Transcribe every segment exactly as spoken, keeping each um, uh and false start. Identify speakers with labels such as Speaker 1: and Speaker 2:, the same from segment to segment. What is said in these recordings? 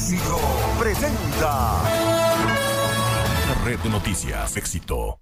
Speaker 1: Éxito presenta
Speaker 2: La red de noticias Éxito.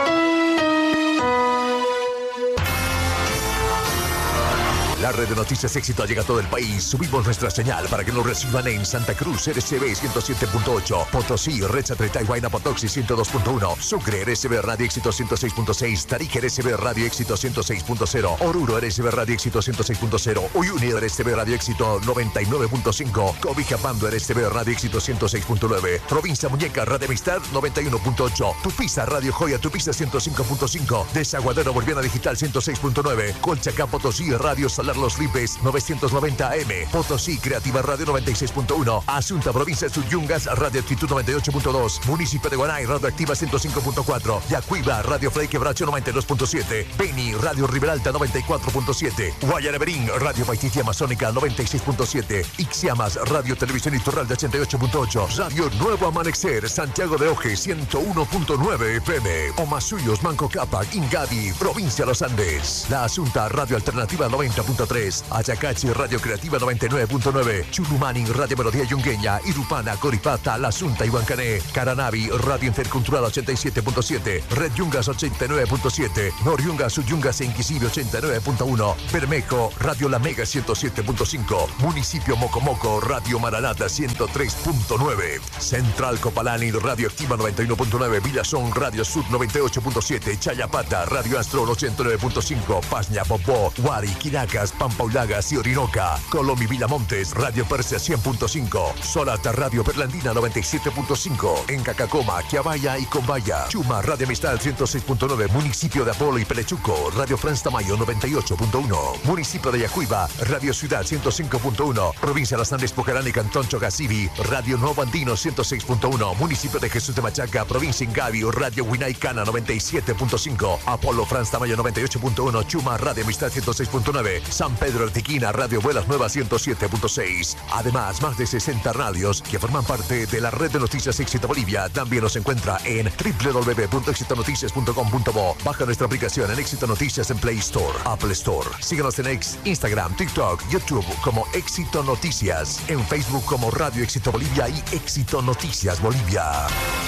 Speaker 1: La red de noticias Éxito llega a todo el país. Subimos nuestra señal para que nos reciban en Santa Cruz, R C B ciento siete punto ocho, Potosí, Red Satelital Huayna Potoxi ciento dos punto uno, Sucre, R C B Radio Éxito ciento seis punto seis, Tarija, R C B Radio Éxito ciento seis punto cero, Oruro, R C B Radio Éxito ciento seis punto cero, Uyuni, R C B Radio Éxito noventa y nueve punto cinco, Cobijapando, R C B Radio Éxito ciento seis punto nueve, Provincia Muñeca, Radio Amistad noventa y uno punto ocho, Tupiza, Radio Joya, Tupiza ciento cinco punto cinco, Desaguadero Boliviana Digital ciento seis punto nueve, Colchacán, Potosí, Radio Salar Los Lipes novecientos noventa A M, Potosí Creativa Radio noventa y seis punto uno, Asunta Provincia de Suyungas Radio Actitud noventa y ocho punto dos, Municipio de Guanay Radio Activa ciento cinco punto cuatro, Yacuiba Radio Frei Quebracho noventa y dos punto siete, Beni Radio Riberalta noventa y cuatro punto siete, Guayaneberín Radio Paititia Amazónica noventa y seis punto siete, Ixiamas Radio Televisión Iturralde ochenta y ocho punto ocho, Radio Nuevo Amanecer Santiago de Oje ciento uno punto nueve F M, Omasuyos Manco Cápac Ingavi Provincia Los Andes, La Asunta Radio Alternativa noventa punto tres, Ayacachi Radio Creativa noventa y nueve punto nueve, Churumani Radio Melodía Yungueña, Irupana, Coripata, La Asunta y Huancané, Caranavi Radio Intercultural ochenta y siete punto siete, Red Yungas ochenta y nueve punto siete, Noriungas Suyungas e Inquisible ochenta y nueve punto uno, Bermejo Radio La Mega ciento siete punto cinco, Municipio Mocomoco Radio Maranata ciento tres punto nueve, Central Copalani Radio Activa noventa y uno punto nueve, Villazón Radio Sud noventa y ocho punto siete, Chayapata Radio Astro ochenta y nueve punto cinco, Pasña Popó, Huari, Quiracas, Pampaulagas y Orinoca, Colomi Villamontes Radio Persia cien punto cinco, Solata Radio Perlandina noventa y siete punto cinco, en Cacacoma, Quiabaya y Combaya, Chuma Radio Amistad ciento seis punto nueve, Municipio de Apolo y Pelechuco Radio Franz Tamayo noventa y ocho punto uno, Municipio de Yacuiba Radio Ciudad ciento cinco punto uno, Provincia de Las Andes Pocarán y Cantón Chogasivi Radio Nuevo Andino ciento seis punto uno, Municipio de Jesús de Machaca Provincia Ingavi Radio Huinaicana noventa y siete punto cinco, Apolo Franz Tamayo noventa y ocho punto uno, Chuma Radio Amistad ciento seis punto nueve, San Pedro Artiquina Radio Vuelas Nuevas ciento siete punto seis. Además, más de sesenta radios que forman parte de la red de noticias Éxito Bolivia. También nos encuentra en doble u doble u doble u punto éxito noticias punto com punto bo. Baja nuestra aplicación en Éxito Noticias en Play Store, Apple Store. Síguenos en X, Instagram, TikTok, YouTube como Éxito Noticias. En Facebook como Radio Éxito Bolivia y Éxito Noticias Bolivia.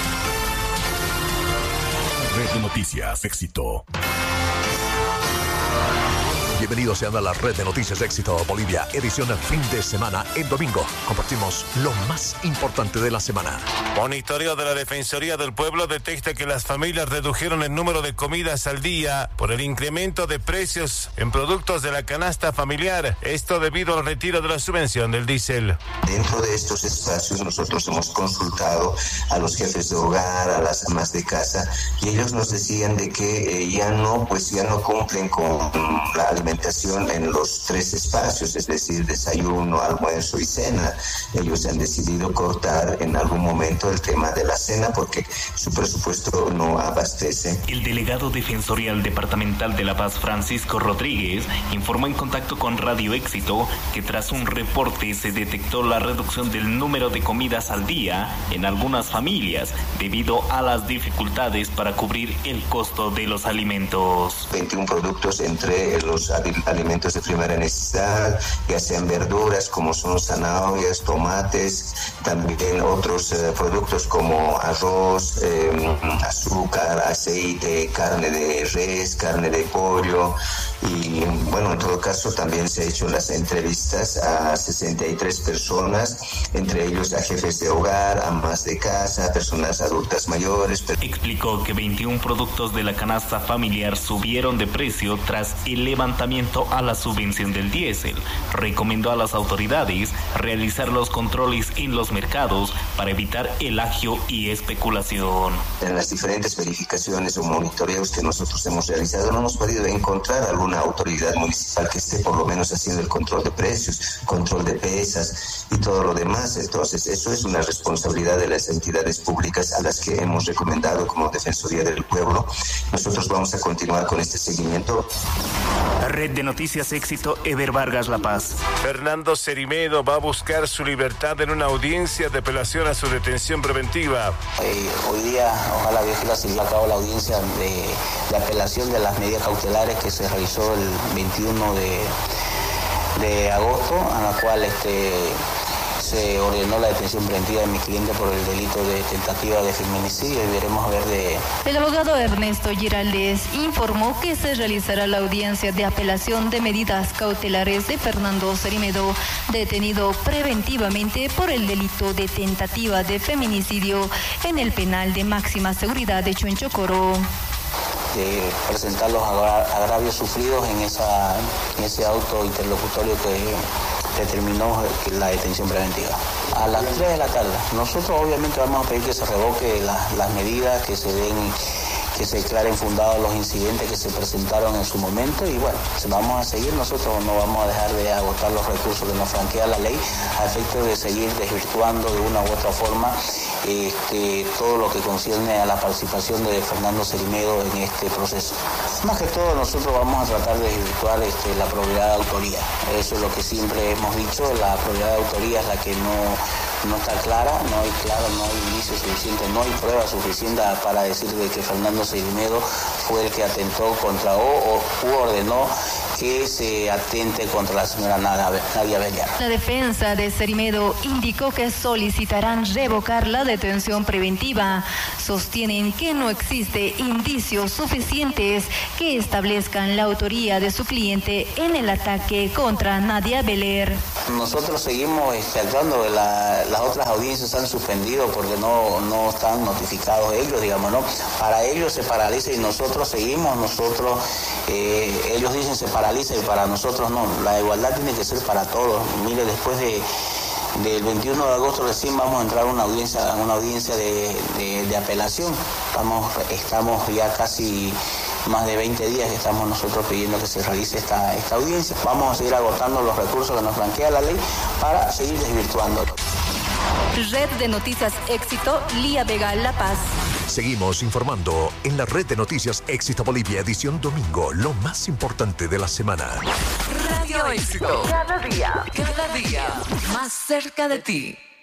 Speaker 2: Red de noticias Éxito.
Speaker 1: Bienvenidos sean a la red de noticias Éxito Bolivia, edición de fin de semana. En domingo compartimos lo más importante de la semana.
Speaker 3: Monitoreo de la Defensoría del Pueblo detecta que las familias redujeron el número de comidas al día por el incremento de precios en productos de la canasta familiar. Esto debido al retiro de la subvención del diésel.
Speaker 4: Dentro de estos espacios nosotros hemos consultado a los jefes de hogar, a las amas de casa, y ellos nos decían de que eh, ya no, pues ya no cumplen con la alimentación en los tres espacios, es decir, desayuno, almuerzo y cena. Ellos han decidido cortar en algún momento el tema de la cena porque su presupuesto no abastece.
Speaker 5: El delegado defensorial departamental de La Paz, Francisco Rodríguez, informó en contacto con Radio Éxito que tras un reporte se detectó la reducción del número de comidas al día en algunas familias debido a las dificultades para cubrir el costo de los alimentos.
Speaker 4: veintiún productos entre los alimentos de primera necesidad, ya sean verduras como son zanahorias, tomates, también otros eh, productos como arroz, eh, azúcar, aceite, carne de res, carne de pollo. Y bueno, en todo caso también se han hecho las entrevistas a sesenta y tres personas, entre ellos a jefes de hogar, amas de casa, personas adultas mayores.
Speaker 5: Explicó que veintiún productos de la canasta familiar subieron de precio tras el levantamiento a la subvención del diésel. Recomendó a las autoridades realizar los controles en los mercados para evitar el agio y especulación.
Speaker 4: En las diferentes verificaciones o monitoreos que nosotros hemos realizado no hemos podido encontrar alguna autoridad municipal que esté por lo menos haciendo el control de precios, control de pesas y todo lo demás. Entonces eso es una responsabilidad de las entidades públicas a las que hemos recomendado como Defensoría del Pueblo. Nosotros vamos a continuar con este seguimiento.
Speaker 5: Red de Noticias Éxito, Eber Vargas, La Paz.
Speaker 3: Fernando Cerimedo va a buscar su libertad en una audiencia de apelación a su detención preventiva.
Speaker 6: Eh, hoy día, ojalá Dios quiera, se lleve a cabo la audiencia de, de apelación de las medidas cautelares que se realizó el veintiuno de, de agosto, a la cual este, se ordenó la detención preventiva de mi cliente por el delito de tentativa de feminicidio y veremos a ver de...
Speaker 7: El abogado Ernesto Giraldez informó que se realizará la audiencia de apelación de medidas cautelares de Fernando Cerimedo, detenido preventivamente por el delito de tentativa de feminicidio en el penal de máxima seguridad de Chuenchocoro.
Speaker 6: De presentar los agravios sufridos en, esa, en ese auto interlocutorio que determinó la detención preventiva. A las tres de la tarde, nosotros obviamente vamos a pedir que se revoque la, las medidas, que se den, que se declaren fundados los incidentes que se presentaron en su momento y bueno, vamos a seguir, nosotros no vamos a dejar de agotar los recursos que nos franquea la ley a efecto de seguir desvirtuando de una u otra forma este, todo lo que concierne a la participación de Fernando Cerimedo en este proceso. Más que todo nosotros vamos a tratar de desvirtuar este, la probabilidad de autoría. Eso es lo que siempre hemos dicho, la probabilidad de autoría es la que no, no está clara, no hay claro, no hay indicio suficiente, no hay prueba suficiente para decir de que Fernando Cerimedo fue el que atentó contra o, o u ordenó que se atente contra la señora Nadia Bellar.
Speaker 7: La defensa de Cerimedo indicó que solicitarán revocar la detención preventiva. Sostienen que no existe indicios suficientes que establezcan la autoría de su cliente en el ataque contra Nadia Bellar.
Speaker 6: Nosotros seguimos este, actuando, la, las otras audiencias se han suspendido porque no, no están notificados ellos, digamos, ¿no? Para ellos se paraliza y nosotros seguimos, nosotros, eh, ellos dicen se paraliza y para nosotros no. La igualdad tiene que ser para todos. Mire, después de del veintiuno de agosto recién vamos a entrar a una audiencia, a una audiencia de, de, de apelación. Estamos, estamos ya casi más de veinte días que estamos nosotros pidiendo que se realice esta, esta audiencia. Vamos a seguir agotando los recursos que nos franquea la ley para seguir desvirtuándolo.
Speaker 7: Red de Noticias Éxito, Lía Vega, La Paz.
Speaker 1: Seguimos informando en la Red de Noticias Éxito Bolivia, edición domingo, lo más importante de la semana.
Speaker 8: Radio Éxito. Cada día, cada día, más cerca de ti.